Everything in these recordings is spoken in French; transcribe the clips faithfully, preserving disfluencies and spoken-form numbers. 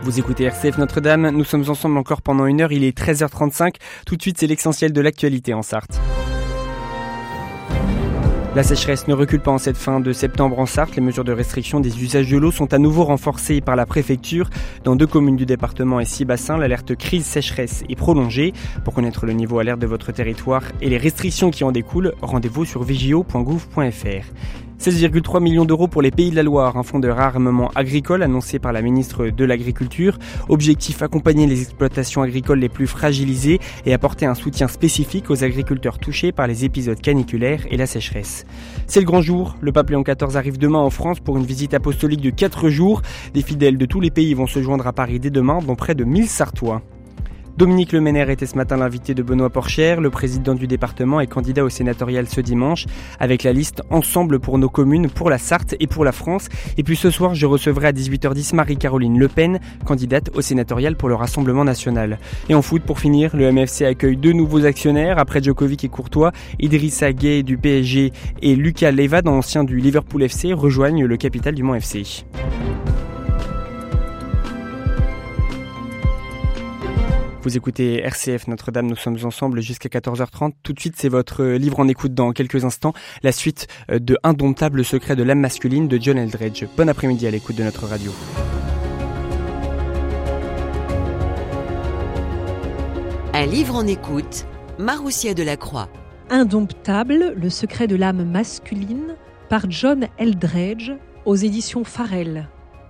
Vous écoutez R C F Notre-Dame, nous sommes ensemble encore pendant une heure, il est treize heures trente-cinq. Tout de suite, c'est l'essentiel de l'actualité en Sarthe. La sécheresse ne recule pas en cette fin de septembre en Sarthe. Les mesures de restriction des usages de l'eau sont à nouveau renforcées par la préfecture. Dans deux communes du département et six bassins, l'alerte crise sécheresse est prolongée. Pour connaître le niveau alerte de votre territoire et les restrictions qui en découlent, rendez-vous sur vigio point gouv point f r. seize virgule trois millions d'euros pour les Pays de la Loire, un fonds de réarmement agricole annoncé par la ministre de l'Agriculture. Objectif, accompagner les exploitations agricoles les plus fragilisées et apporter un soutien spécifique aux agriculteurs touchés par les épisodes caniculaires et la sécheresse. C'est le grand jour, le pape Léon quatorze arrive demain en France pour une visite apostolique de quatre jours. Des fidèles de tous les pays vont se joindre à Paris dès demain, dont près de mille Sartois. Dominique Leménaire était ce matin l'invité de Benoît Porchère, le président du département et candidat au sénatorial ce dimanche, avec la liste Ensemble pour nos communes, pour la Sarthe et pour la France. Et puis ce soir, je recevrai à dix-huit heures dix Marie-Caroline Le Pen, candidate au sénatorial pour le Rassemblement national. Et en foot, pour finir, le M F C accueille deux nouveaux actionnaires. Après Djokovic et Courtois, Idrissa Gueye du P S G et Lucas Leiva, ancien du Liverpool F C, rejoignent le capital du Mans F C. Vous écoutez R C F Notre-Dame, nous sommes ensemble jusqu'à quatorze heures trente. Tout de suite, c'est votre livre en écoute dans quelques instants. La suite de Indomptable secret de l'âme masculine de John Eldredge. Bon après-midi à l'écoute de notre radio. Un livre en écoute, Maroussia Delacroix. Indomptable, le secret de l'âme masculine, par John Eldredge, aux éditions Farel.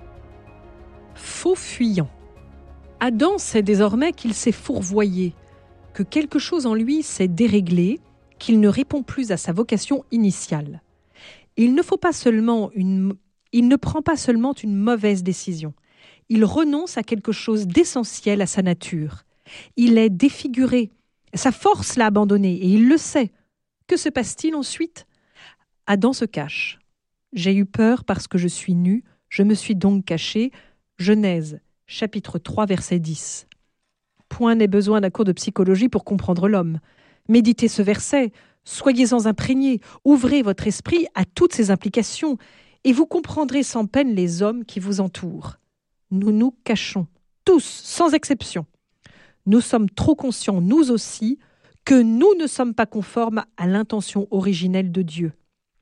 Faux fuyant. Adam sait désormais qu'il s'est fourvoyé, que quelque chose en lui s'est déréglé, qu'il ne répond plus à sa vocation initiale. Il ne faut pas seulement une, il ne prend pas seulement une mauvaise décision. Il renonce à quelque chose d'essentiel à sa nature. Il est défiguré. Sa force l'a abandonné et il le sait. Que se passe-t-il ensuite ? Adam se cache. J'ai eu peur parce que je suis nu, je me suis donc caché. Genèse. Chapitre trois, verset dix. Point n'est besoin d'un cours de psychologie pour comprendre l'homme. Méditez ce verset, soyez-en imprégnés, ouvrez votre esprit à toutes ses implications, et vous comprendrez sans peine les hommes qui vous entourent. Nous nous cachons, tous, sans exception. Nous sommes trop conscients, nous aussi, que nous ne sommes pas conformes à l'intention originelle de Dieu.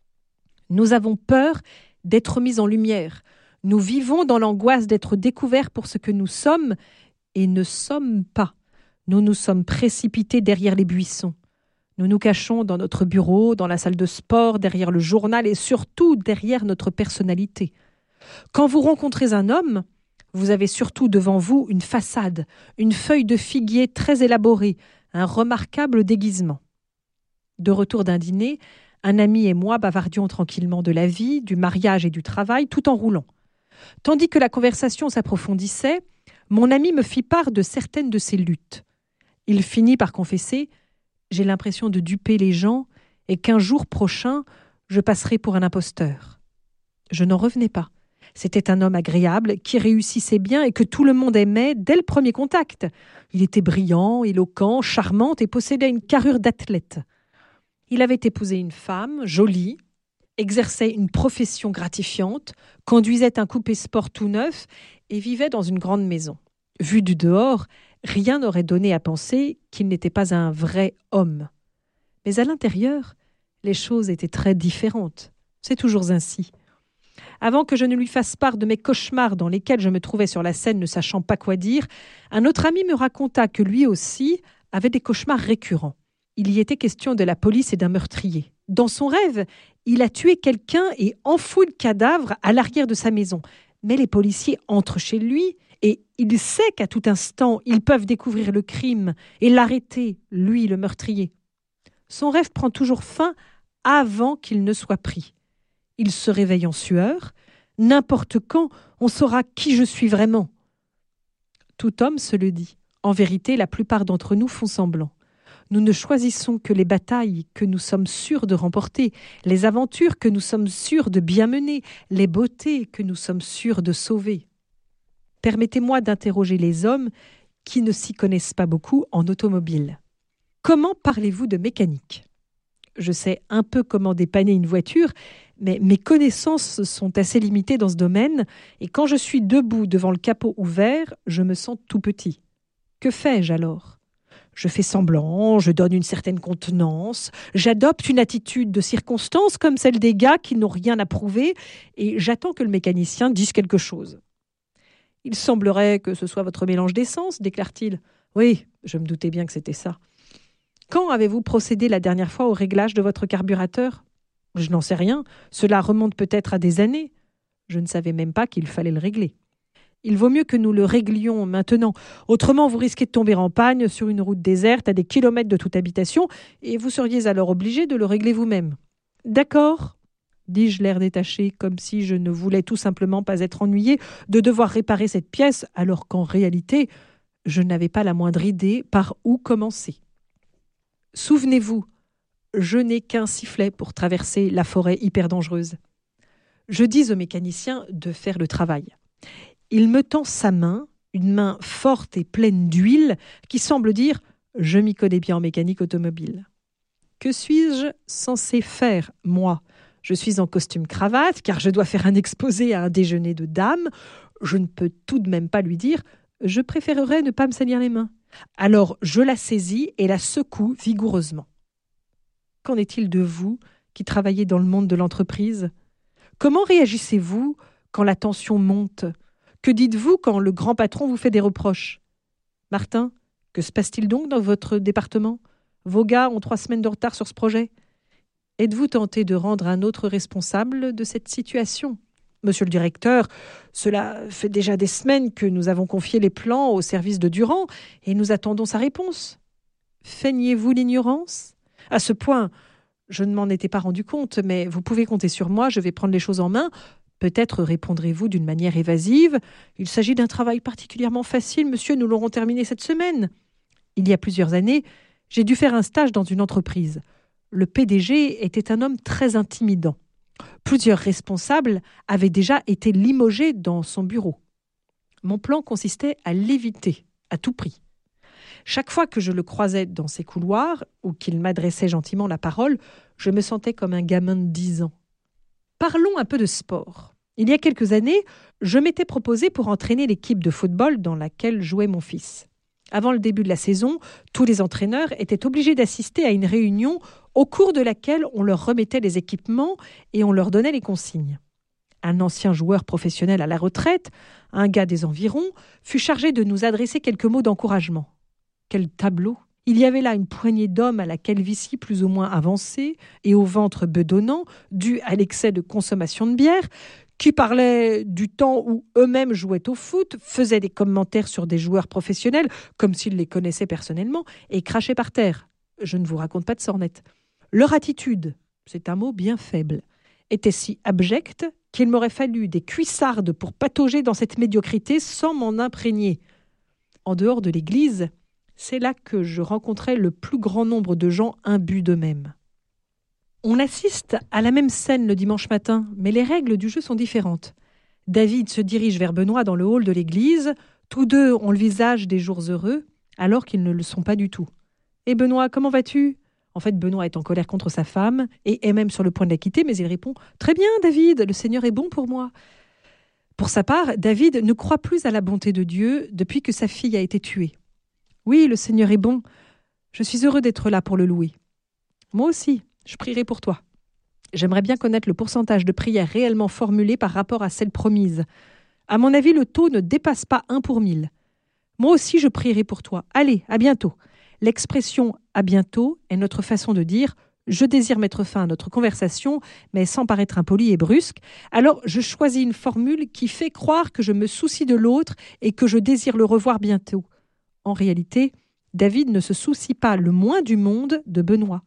Nous avons peur d'être mis en lumière. Nous vivons dans l'angoisse d'être découverts pour ce que nous sommes et ne sommes pas. Nous nous sommes précipités derrière les buissons. Nous nous cachons dans notre bureau, dans la salle de sport, derrière le journal et surtout derrière notre personnalité. Quand vous rencontrez un homme, vous avez surtout devant vous une façade, une feuille de figuier très élaborée, un remarquable déguisement. De retour d'un dîner, un ami et moi bavardions tranquillement de la vie, du mariage et du travail, tout en roulant. Tandis que la conversation s'approfondissait, mon ami me fit part de certaines de ses luttes. Il finit par confesser « J'ai l'impression de duper les gens et qu'un jour prochain, je passerai pour un imposteur. » Je n'en revenais pas. C'était un homme agréable, qui réussissait bien et que tout le monde aimait dès le premier contact. Il était brillant, éloquent, charmant et possédait une carrure d'athlète. Il avait épousé une femme, jolie, exerçait une profession gratifiante, conduisait un coupé sport tout neuf et vivait dans une grande maison. Vu du dehors, rien n'aurait donné à penser qu'il n'était pas un vrai homme. Mais à l'intérieur, les choses étaient très différentes. C'est toujours ainsi. Avant que je ne lui fasse part de mes cauchemars dans lesquels je me trouvais sur la scène ne sachant pas quoi dire, un autre ami me raconta que lui aussi avait des cauchemars récurrents. Il y était question de la police et d'un meurtrier. Dans son rêve, il a tué quelqu'un et enfoui le cadavre à l'arrière de sa maison. Mais les policiers entrent chez lui et il sait qu'à tout instant, ils peuvent découvrir le crime et l'arrêter, lui, le meurtrier. Son rêve prend toujours fin avant qu'il ne soit pris. Il se réveille en sueur. N'importe quand, on saura qui je suis vraiment. Tout homme se le dit. En vérité, la plupart d'entre nous font semblant. Nous ne choisissons que les batailles que nous sommes sûrs de remporter, les aventures que nous sommes sûrs de bien mener, les beautés que nous sommes sûrs de sauver. Permettez-moi d'interroger les hommes qui ne s'y connaissent pas beaucoup en automobile. Comment parlez-vous de mécanique ? Je sais un peu comment dépanner une voiture, mais mes connaissances sont assez limitées dans ce domaine, et quand je suis debout devant le capot ouvert, je me sens tout petit. Que fais-je alors ? Je fais semblant, je donne une certaine contenance, j'adopte une attitude de circonstance comme celle des gars qui n'ont rien à prouver, et j'attends que le mécanicien dise quelque chose. « Il semblerait que ce soit votre mélange d'essence, déclare-t-il. »« Oui, je me doutais bien que c'était ça. »« Quand avez-vous procédé la dernière fois au réglage de votre carburateur ? » ?»« Je n'en sais rien. Cela remonte peut-être à des années. » »« Je ne savais même pas qu'il fallait le régler. »« Il vaut mieux que nous le réglions maintenant. Autrement, vous risquez de tomber en panne sur une route déserte à des kilomètres de toute habitation et vous seriez alors obligé de le régler vous-même. »« D'accord, dis-je l'air détaché, comme si je ne voulais tout simplement pas être ennuyé de devoir réparer cette pièce, alors qu'en réalité, je n'avais pas la moindre idée par où commencer. Souvenez-vous, je n'ai qu'un sifflet pour traverser la forêt hyper dangereuse. Je dis au mécanicien de faire le travail. Il me tend sa main, une main forte et pleine d'huile, qui semble dire « Je m'y connais bien en mécanique automobile ». Que suis-je censé faire, moi ? Je suis en costume cravate, car je dois faire un exposé à un déjeuner de dames. Je ne peux tout de même pas lui dire « Je préférerais ne pas me salir les mains ». Alors je la saisis et la secoue vigoureusement. Qu'en est-il de vous, qui travaillez dans le monde de l'entreprise ? Comment réagissez-vous quand la tension monte ? Que dites-vous quand le grand patron vous fait des reproches ? Martin, que se passe-t-il donc dans votre département ? Vos gars ont trois semaines de retard sur ce projet. Êtes-vous tenté de rendre un autre responsable de cette situation ? Monsieur le directeur, cela fait déjà des semaines que nous avons confié les plans au service de Durand et nous attendons sa réponse. Feignez-vous l'ignorance ? À ce point, je ne m'en étais pas rendu compte, mais vous pouvez compter sur moi, je vais prendre les choses en main. Peut-être répondrez-vous d'une manière évasive. Il s'agit d'un travail particulièrement facile, monsieur, nous l'aurons terminé cette semaine. Il y a plusieurs années, j'ai dû faire un stage dans une entreprise. Le P D G était un homme très intimidant. Plusieurs responsables avaient déjà été limogés dans son bureau. Mon plan consistait à l'éviter à tout prix. Chaque fois que je le croisais dans ses couloirs ou qu'il m'adressait gentiment la parole, je me sentais comme un gamin de dix ans. Parlons un peu de sport. Il y a quelques années, je m'étais proposé pour entraîner l'équipe de football dans laquelle jouait mon fils. Avant le début de la saison, tous les entraîneurs étaient obligés d'assister à une réunion au cours de laquelle on leur remettait les équipements et on leur donnait les consignes. Un ancien joueur professionnel à la retraite, un gars des environs, fut chargé de nous adresser quelques mots d'encouragement. Quel tableau ! Il y avait là une poignée d'hommes à la calvitie plus ou moins avancée et au ventre bedonnant, dû à l'excès de consommation de bière, qui parlaient du temps où eux-mêmes jouaient au foot, faisaient des commentaires sur des joueurs professionnels, comme s'ils les connaissaient personnellement, et crachaient par terre. Je ne vous raconte pas de sornettes. Leur attitude, c'est un mot bien faible, était si abjecte qu'il m'aurait fallu des cuissardes pour patauger dans cette médiocrité sans m'en imprégner. En dehors de l'église, c'est là que je rencontrais le plus grand nombre de gens imbus d'eux-mêmes. On assiste à la même scène le dimanche matin, mais les règles du jeu sont différentes. David se dirige vers Benoît dans le hall de l'église. Tous deux ont le visage des jours heureux, alors qu'ils ne le sont pas du tout. « Et Benoît, comment vas-tu ?» En fait, Benoît est en colère contre sa femme et est même sur le point de la quitter, mais il répond « Très bien, David, le Seigneur est bon pour moi. » Pour sa part, David ne croit plus à la bonté de Dieu depuis que sa fille a été tuée. « Oui, le Seigneur est bon. Je suis heureux d'être là pour le louer. »« Moi aussi, je prierai pour toi. J'aimerais bien connaître le pourcentage de prières réellement formulées par rapport à celles promises. À mon avis, le taux ne dépasse pas un pour mille. Moi aussi, je prierai pour toi. Allez, à bientôt. » L'expression « à bientôt » est notre façon de dire « je désire mettre fin à notre conversation, mais sans paraître impoli et brusque. Alors, je choisis une formule qui fait croire que je me soucie de l'autre et que je désire le revoir bientôt. » En réalité, David ne se soucie pas le moins du monde de Benoît.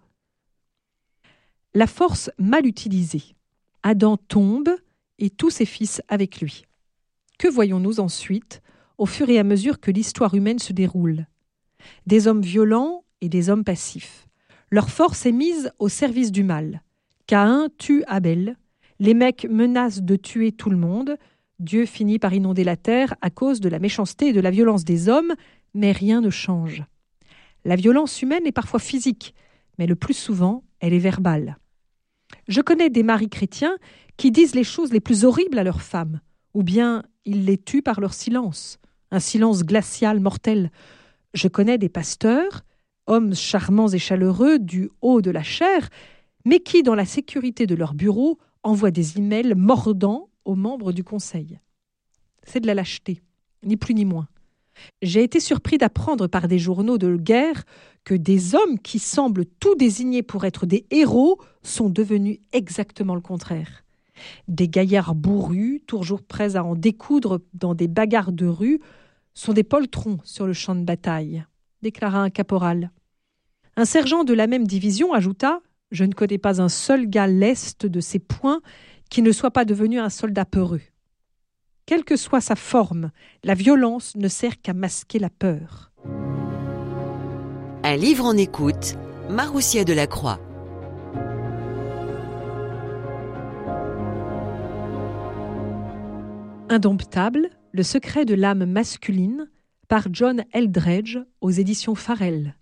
La force mal utilisée. Adam tombe et tous ses fils avec lui. Que voyons-nous ensuite au fur et à mesure que l'histoire humaine se déroule ? Des hommes violents et des hommes passifs. Leur force est mise au service du mal. Caïn tue Abel. Les mecs menacent de tuer tout le monde. Dieu finit par inonder la terre à cause de la méchanceté et de la violence des hommes, mais rien ne change. La violence humaine est parfois physique, mais le plus souvent, elle est verbale. Je connais des maris chrétiens qui disent les choses les plus horribles à leurs femmes, ou bien ils les tuent par leur silence, un silence glacial, mortel. Je connais des pasteurs, hommes charmants et chaleureux du haut de la chair, mais qui, dans la sécurité de leur bureau, envoient des emails mordants aux membres du conseil. C'est de la lâcheté, ni plus ni moins. J'ai été surpris d'apprendre par des journaux de guerre que des hommes qui semblent tout désignés pour être des héros sont devenus exactement le contraire. Des gaillards bourrus, toujours prêts à en découdre dans des bagarres de rue, sont des poltrons sur le champ de bataille, déclara un caporal. Un sergent de la même division ajouta « Je ne connais pas un seul gars leste de ses poings qui ne soit pas devenu un soldat peureux. » Quelle que soit sa forme, la violence ne sert qu'à masquer la peur. Un livre en écoute, Maroussia Delacroix. Indomptable, le secret de l'âme masculine, par John Eldredge aux éditions Farel.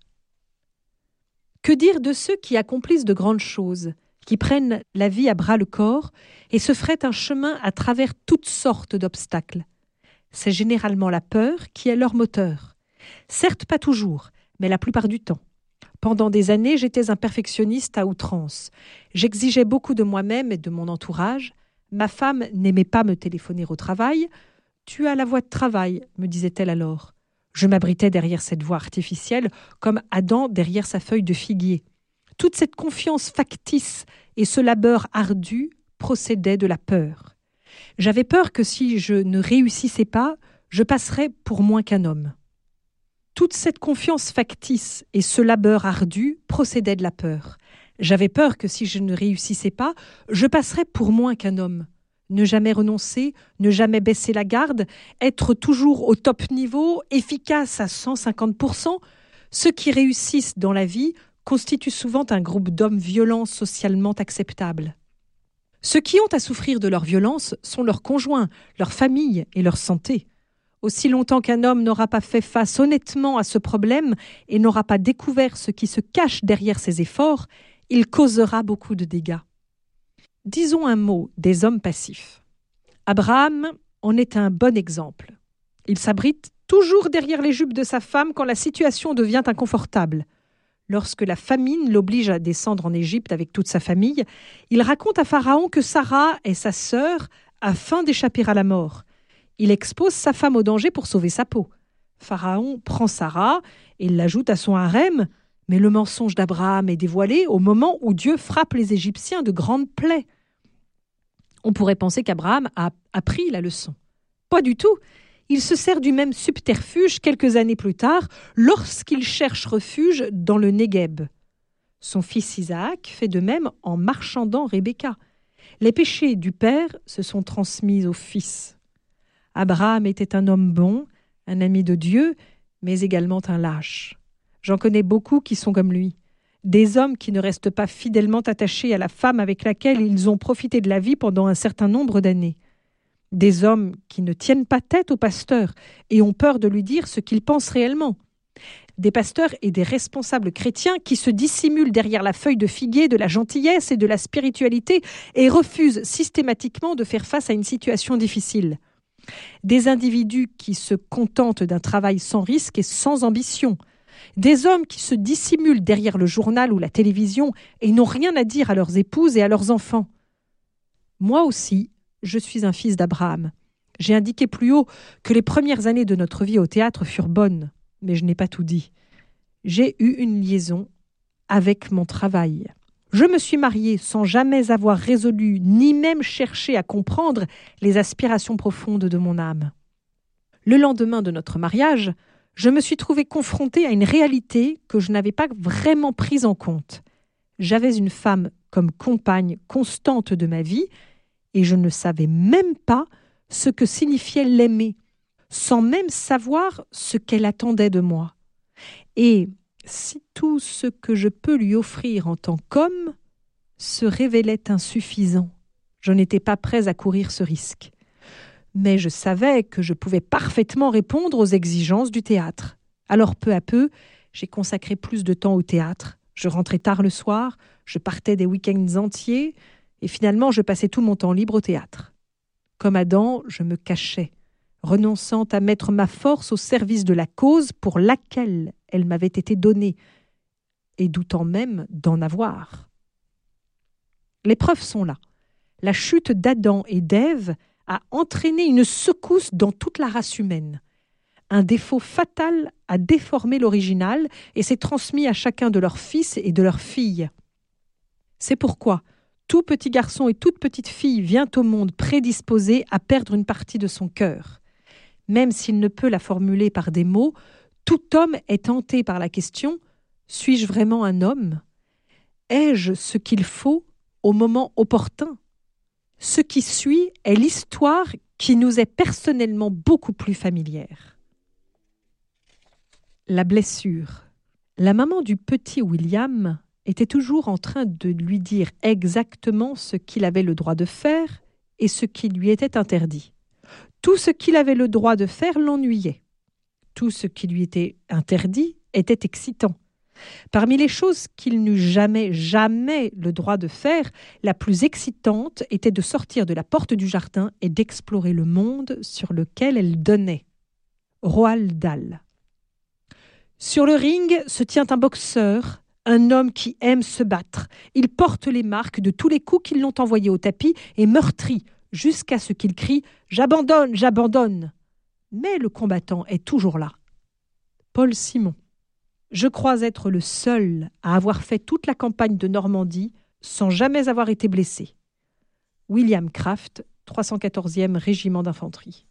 Que dire de ceux qui accomplissent de grandes choses, qui prennent la vie à bras-le-corps et se frayent un chemin à travers toutes sortes d'obstacles? C'est généralement la peur qui est leur moteur. Certes pas toujours, mais la plupart du temps. Pendant des années, j'étais un perfectionniste à outrance. J'exigeais beaucoup de moi-même et de mon entourage. Ma femme n'aimait pas me téléphoner au travail. « Tu as la voix de travail », me disait-elle alors. Je m'abritais derrière cette voix artificielle, comme Adam derrière sa feuille de figuier. Toute cette confiance factice et ce labeur ardu procédaient de la peur. J'avais peur que si je ne réussissais pas, je passerais pour moins qu'un homme. Toute cette confiance factice et ce labeur ardu procédaient de la peur. J'avais peur que si je ne réussissais pas, je passerais pour moins qu'un homme. Ne jamais renoncer, ne jamais baisser la garde, être toujours au top niveau, efficace à cent cinquante pour cent. Ceux qui réussissent dans la vie constituent souvent un groupe d'hommes violents socialement acceptables. Ceux qui ont à souffrir de leur violence sont leurs conjoints, leur famille et leur santé. Aussi longtemps qu'un homme n'aura pas fait face honnêtement à ce problème et n'aura pas découvert ce qui se cache derrière ses efforts, il causera beaucoup de dégâts. Disons un mot des hommes passifs. Abraham en est un bon exemple. Il s'abrite toujours derrière les jupes de sa femme quand la situation devient inconfortable. Lorsque la famine l'oblige à descendre en Égypte avec toute sa famille, il raconte à Pharaon que Sarah est sa sœur afin d'échapper à la mort. Il expose sa femme au danger pour sauver sa peau. Pharaon prend Sarah et l'ajoute à son harem, mais le mensonge d'Abraham est dévoilé au moment où Dieu frappe les Égyptiens de grandes plaies. On pourrait penser qu'Abraham a appris la leçon. Pas du tout. Il se sert du même subterfuge quelques années plus tard, lorsqu'il cherche refuge dans le Négueb. Son fils Isaac fait de même en marchandant Rebecca. Les péchés du père se sont transmis au fils. Abraham était un homme bon, un ami de Dieu, mais également un lâche. J'en connais beaucoup qui sont comme lui. Des hommes qui ne restent pas fidèlement attachés à la femme avec laquelle ils ont profité de la vie pendant un certain nombre d'années. Des hommes qui ne tiennent pas tête au pasteur et ont peur de lui dire ce qu'ils pensent réellement. Des pasteurs et des responsables chrétiens qui se dissimulent derrière la feuille de figuier de la gentillesse et de la spiritualité et refusent systématiquement de faire face à une situation difficile. Des individus qui se contentent d'un travail sans risque et sans ambition. Des hommes qui se dissimulent derrière le journal ou la télévision et n'ont rien à dire à leurs épouses et à leurs enfants. Moi aussi, je suis un fils d'Abraham. J'ai indiqué plus haut que les premières années de notre vie au théâtre furent bonnes, mais je n'ai pas tout dit. J'ai eu une liaison avec mon travail. Je me suis mariée sans jamais avoir résolu ni même cherché à comprendre les aspirations profondes de mon âme. Le lendemain de notre mariage, je me suis trouvée confrontée à une réalité que je n'avais pas vraiment prise en compte. J'avais une femme comme compagne constante de ma vie et je ne savais même pas ce que signifiait l'aimer, sans même savoir ce qu'elle attendait de moi. Et si tout ce que je peux lui offrir en tant qu'homme se révélait insuffisant, je n'étais pas prêt à courir ce risque. Mais je savais que je pouvais parfaitement répondre aux exigences du théâtre. Alors peu à peu, j'ai consacré plus de temps au théâtre, Je rentrais tard le soir, je partais des week-ends entiers, et finalement je passais tout mon temps libre au théâtre. Comme Adam, je me cachais, renonçant à mettre ma force au service de la cause pour laquelle elle m'avait été donnée, et doutant même d'en avoir. Les preuves sont là. La chute d'Adam et d'Ève a entraîné une secousse dans toute la race humaine. Un défaut fatal a déformé l'original et s'est transmis à chacun de leurs fils et de leurs filles. C'est pourquoi tout petit garçon et toute petite fille vient au monde prédisposé à perdre une partie de son cœur. Même s'il ne peut la formuler par des mots, tout homme est tenté par la question « Suis-je vraiment un homme ? Ai-je ce qu'il faut au moment opportun ?» Ce qui suit est l'histoire qui nous est personnellement beaucoup plus familière. La blessure. La maman du petit William était toujours en train de lui dire exactement ce qu'il avait le droit de faire et ce qui lui était interdit. Tout ce qu'il avait le droit de faire l'ennuyait. Tout ce qui lui était interdit était excitant. Parmi les choses qu'il n'eut jamais, jamais le droit de faire, la plus excitante était de sortir de la porte du jardin et d'explorer le monde sur lequel elle donnait. Roald Dahl. Sur le ring se tient un boxeur, un homme qui aime se battre. Il porte les marques de tous les coups qui l'ont envoyé au tapis et meurtri, jusqu'à ce qu'il crie « J'abandonne, j'abandonne !» Mais le combattant est toujours là. Paul Simon. Je crois être le seul à avoir fait toute la campagne de Normandie sans jamais avoir été blessé. William Craft, trois cent quatorzième Régiment d'infanterie.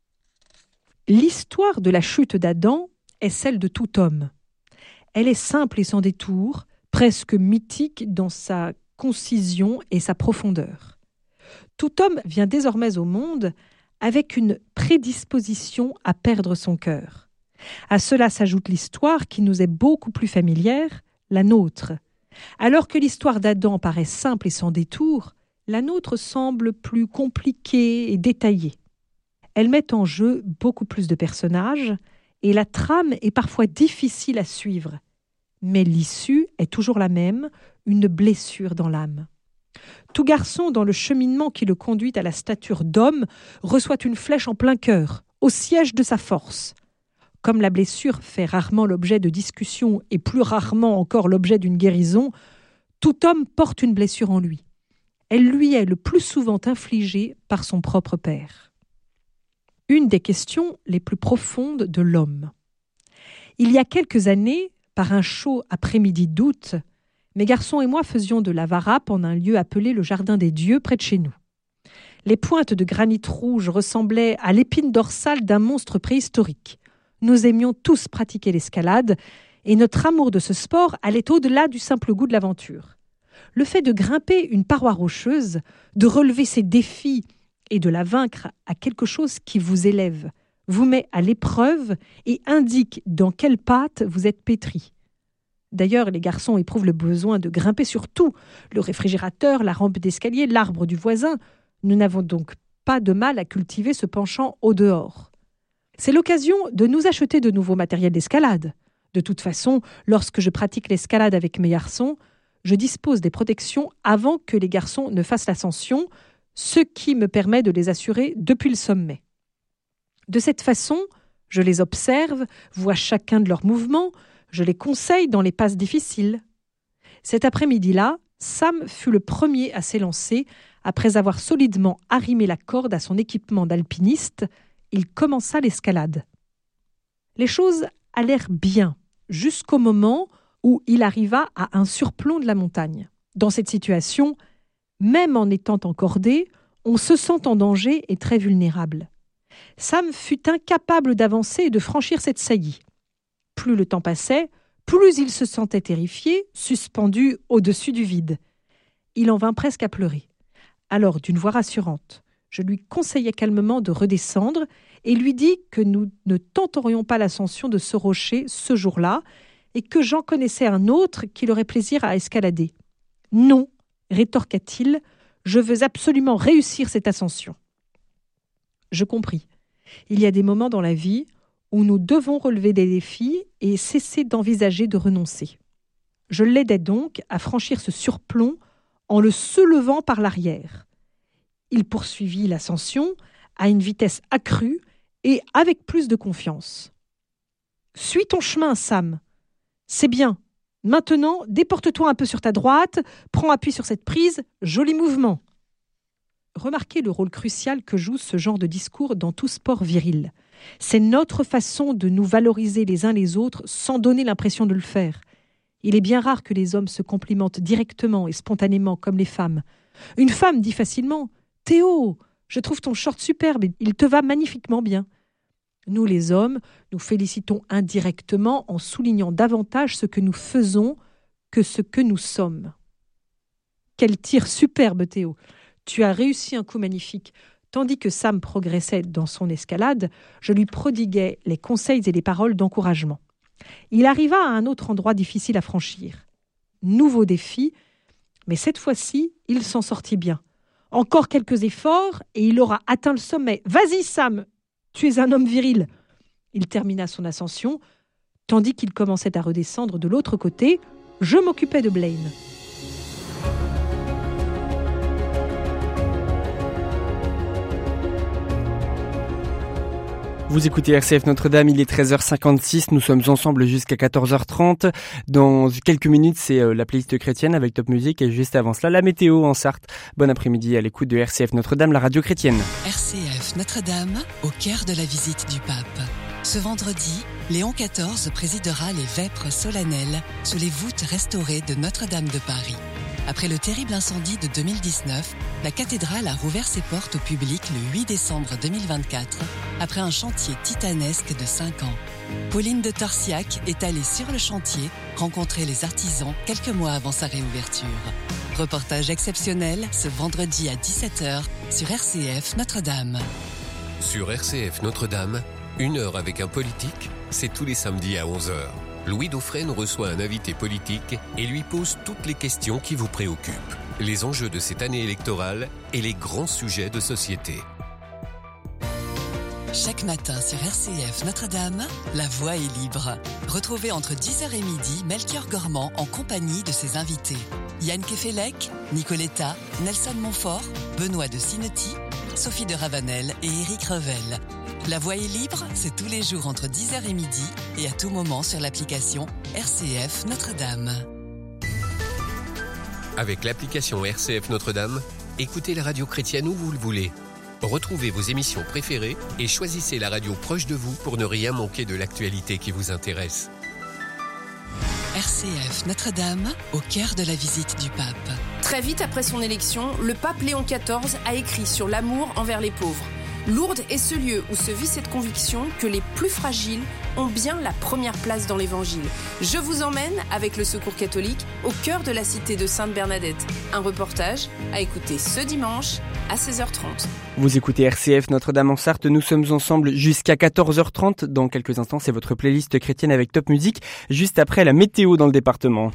L'histoire de la chute d'Adam est celle de tout homme. Elle est simple et sans détour, presque mythique dans sa concision et sa profondeur. Tout homme vient désormais au monde avec une prédisposition à perdre son cœur. À cela s'ajoute l'histoire qui nous est beaucoup plus familière, la nôtre. Alors que l'histoire d'Adam paraît simple et sans détour, la nôtre semble plus compliquée et détaillée. Elle met en jeu beaucoup plus de personnages et la trame est parfois difficile à suivre. Mais l'issue est toujours la même, une blessure dans l'âme. Tout garçon dans le cheminement qui le conduit à la stature d'homme reçoit une flèche en plein cœur, au siège de sa force. Comme la blessure fait rarement l'objet de discussions et plus rarement encore l'objet d'une guérison, tout homme porte une blessure en lui. Elle lui est le plus souvent infligée par son propre père. Une des questions les plus profondes de l'homme. Il y a quelques années, par un chaud après-midi d'août, mes garçons et moi faisions de la varap en un lieu appelé le Jardin des Dieux près de chez nous. Les pointes de granit rouge ressemblaient à l'épine dorsale d'un monstre préhistorique. Nous aimions tous pratiquer l'escalade et notre amour de ce sport allait au-delà du simple goût de l'aventure. Le fait de grimper une paroi rocheuse, de relever ses défis et de la vaincre a quelque chose qui vous élève, vous met à l'épreuve et indique dans quelle pâte vous êtes pétri. D'ailleurs, les garçons éprouvent le besoin de grimper sur tout, le réfrigérateur, la rampe d'escalier, l'arbre du voisin. Nous n'avons donc pas de mal à cultiver ce penchant au dehors. C'est l'occasion de nous acheter de nouveaux matériels d'escalade. De toute façon, lorsque je pratique l'escalade avec mes garçons, je dispose des protections avant que les garçons ne fassent l'ascension, ce qui me permet de les assurer depuis le sommet. De cette façon, je les observe, vois chacun de leurs mouvements, je les conseille dans les passes difficiles. Cet après-midi-là, Sam fut le premier à s'élancer. Après avoir solidement arrimé la corde à son équipement d'alpiniste, il commença l'escalade. Les choses allèrent bien, jusqu'au moment où il arriva à un surplomb de la montagne. Dans cette situation, même en étant encordé, on se sent en danger et très vulnérable. Sam fut incapable d'avancer et de franchir cette saillie. Plus le temps passait, plus il se sentait terrifié, suspendu au-dessus du vide. Il en vint presque à pleurer. Alors, d'une voix rassurante, je lui conseillai calmement de redescendre et lui dis que nous ne tenterions pas l'ascension de ce rocher ce jour-là et que j'en connaissais un autre qu'il aurait plaisir à escalader. « Non », rétorqua-t-il, « je veux absolument réussir cette ascension. » Je compris. Il y a des moments dans la vie où nous devons relever des défis et cesser d'envisager de renoncer. Je l'aidai donc à franchir ce surplomb en le soulevant par l'arrière. Il poursuivit l'ascension à une vitesse accrue et avec plus de confiance. « Suis ton chemin, Sam. C'est bien. Maintenant, déporte-toi un peu sur ta droite, prends appui sur cette prise, joli mouvement. » Remarquez le rôle crucial que joue ce genre de discours dans tout sport viril. C'est notre façon de nous valoriser les uns les autres sans donner l'impression de le faire. Il est bien rare que les hommes se complimentent directement et spontanément comme les femmes. Une femme dit facilement « Théo, je trouve ton short superbe, il te va magnifiquement bien. » Nous les hommes, nous félicitons indirectement en soulignant davantage ce que nous faisons que ce que nous sommes. Quel tir superbe, Théo! Tu as réussi un coup magnifique. Tandis que Sam progressait dans son escalade, je lui prodiguais les conseils et les paroles d'encouragement. Il arriva à un autre endroit difficile à franchir. Nouveau défi, mais cette fois-ci, il s'en sortit bien. Encore quelques efforts et il aura atteint le sommet. « Vas-y, Sam, tu es un homme viril !» Il termina son ascension, tandis qu'il commençait à redescendre de l'autre côté. Je m'occupais de Blaine. Vous écoutez R C F Notre-Dame, il est treize heures cinquante-six, nous sommes ensemble jusqu'à quatorze heures trente. Dans quelques minutes, c'est la playlist chrétienne avec Top Music et juste avant cela, la météo en Sarthe. Bon après-midi à l'écoute de R C F Notre-Dame, la radio chrétienne. R C F Notre-Dame, au cœur de la visite du pape. Ce vendredi, Léon quatorze présidera les vêpres solennelles sous les voûtes restaurées de Notre-Dame de Paris. Après le terrible incendie de deux mille dix-neuf, la cathédrale a rouvert ses portes au public le huit décembre deux mille vingt-quatre, après un chantier titanesque de cinq ans. Pauline de Torsiac est allée sur le chantier rencontrer les artisans quelques mois avant sa réouverture. Reportage exceptionnel ce vendredi à dix-sept heures sur R C F Notre-Dame. Sur R C F Notre-Dame, une heure avec un politique, c'est tous les samedis à onze heures. Louis Dauphren reçoit un invité politique et lui pose toutes les questions qui vous préoccupent. Les enjeux de cette année électorale et les grands sujets de société. Chaque matin sur R C F Notre-Dame, la voix est libre. Retrouvez entre dix heures et midi Melchior Gormand en compagnie de ses invités. Yann Kefelec, Nicoletta, Nelson Montfort, Benoît de Sinetti, Sophie de Ravanel et Éric Revel. La voix est libre, c'est tous les jours entre dix heures et midi et à tout moment sur l'application R C F Notre-Dame. Avec l'application R C F Notre-Dame, écoutez la radio chrétienne où vous le voulez. Retrouvez vos émissions préférées et choisissez la radio proche de vous pour ne rien manquer de l'actualité qui vous intéresse. R C F Notre-Dame, au cœur de la visite du pape. Très vite après son élection, le pape Léon quatorze a écrit sur l'amour envers les pauvres. Lourdes est ce lieu où se vit cette conviction que les plus fragiles ont bien la première place dans l'Évangile. Je vous emmène, avec le Secours catholique, au cœur de la cité de Sainte-Bernadette. Un reportage à écouter ce dimanche à seize heures trente. Vous écoutez R C F Notre-Dame en Sarthe, nous sommes ensemble jusqu'à quatorze heures trente. Dans quelques instants, c'est votre playlist chrétienne avec Top Music, juste après la météo dans le département.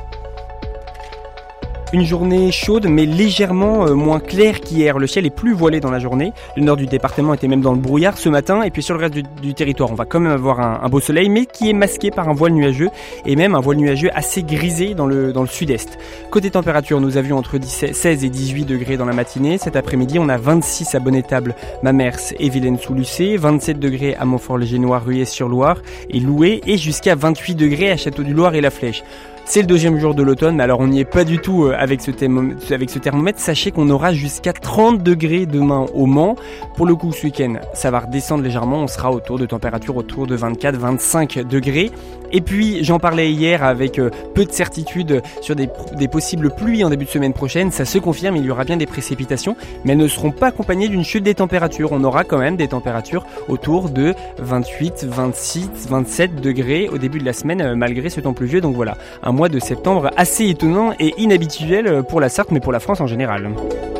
Une journée chaude mais légèrement moins claire qu'hier. Le ciel est plus voilé dans la journée. Le nord du département était même dans le brouillard ce matin. Et puis sur le reste du, du territoire, on va quand même avoir un, un beau soleil, mais qui est masqué par un voile nuageux. Et même un voile nuageux assez grisé dans le, dans le sud-est. Côté température, nous avions entre seize et dix-huit degrés dans la matinée. Cet après-midi, on a vingt-six à Bonnétable, Mamers et Villene-sous-Lucé. vingt-sept degrés à Montfort-le-Génois, Rueil-sur-Loire et Loué. Et jusqu'à vingt-huit degrés à Château-du-Loir et La Flèche. C'est le deuxième jour de l'automne, mais alors on n'y est pas du tout avec ce, thermomètre, avec ce thermomètre. Sachez qu'on aura jusqu'à trente degrés demain au Mans. Pour le coup, ce week-end, ça va redescendre légèrement. On sera autour de température autour de vingt-quatre à vingt-cinq degrés. Et puis, j'en parlais hier avec euh, peu de certitude sur des, des possibles pluies en début de semaine prochaine. Ça se confirme, il y aura bien des précipitations, mais elles ne seront pas accompagnées d'une chute des températures. On aura quand même des températures autour de vingt-huit, vingt-six, vingt-sept degrés au début de la semaine, euh, malgré ce temps pluvieux. Donc voilà, un mois de septembre assez étonnant et inhabituel pour la Sarthe, mais pour la France en général.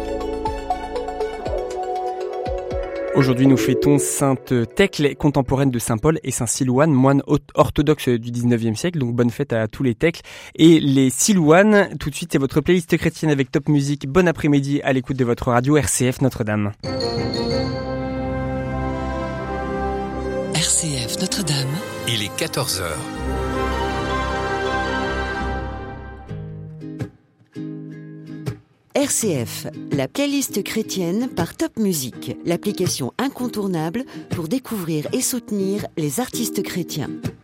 Aujourd'hui, nous fêtons Sainte Thècle, contemporaine de Saint Paul, et Saint Silouane, moine orthodoxe du dix-neuvième siècle. Donc bonne fête à tous les Thècles et les Silouanes. Tout de suite, c'est votre playlist chrétienne avec Top Music. Bon après-midi à l'écoute de votre radio R C F Notre-Dame. R C F Notre-Dame. Il est quatorze heures. R C F, la playlist chrétienne par Top Music, l'application incontournable pour découvrir et soutenir les artistes chrétiens.